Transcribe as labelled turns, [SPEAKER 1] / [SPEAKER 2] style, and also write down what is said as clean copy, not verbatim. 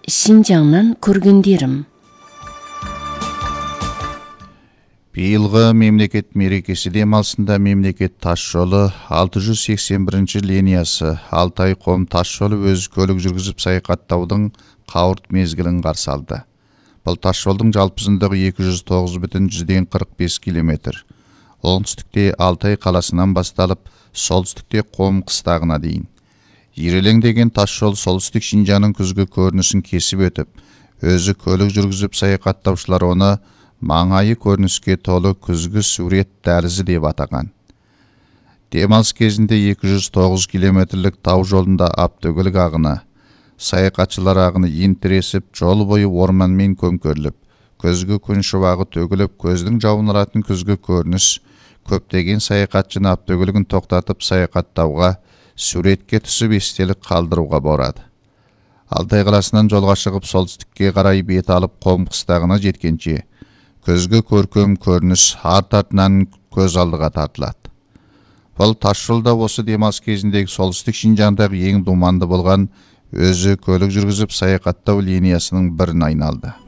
[SPEAKER 1] Шинжаңнан көргендерім.
[SPEAKER 2] Биылғы мемлекет мерекесі демалысында мемлекет тас жолы 681 линиясы Алтай-Қом тас жолы өз көлік жүргізіп саяхаттаудың қауырт мезгілін қарсы алды. Бұл тас жолдың жалпы ұзындығы 209,45 км. Оңтүстікте Алтай қаласынан басталып, солтүстікте Қом қыстағына дейін. Ирелеңдеген тас жол солтүстік Шинжаңның күзгі көрінісін кесіп өтіп, өзі көлік жүргізіп саяхаттаушылар оны маңайы көрініске толы күзгі сурет дәлізі деп атаған. Демалыс кезінде 209 километрлік тау жолында автокөлік ағыны, саяхатшылар ағыны ентіресіп, жол бойы орманмен көмкеріліп, көзгі күн шуағы төгіліп, көздің жауын ұратын күзгі көрініс көптеген саяхатшыны автокөлігін тоқтатып саяхаттауға, суретке түсіп естелік қалдыруға борады. Алтай қаласынан жолға шығып солтүстікке қарай бет алып Қом қыстағына жеткенше, көзгі көркем көрініс артынан көз алдыға тартылады. Бұл тас жолда осы демалыс кезіндегі солтүстік Шинжаңдағы ең думанды болған өзі көлік жүргізіп саяхаттау линиясының бірін айналды.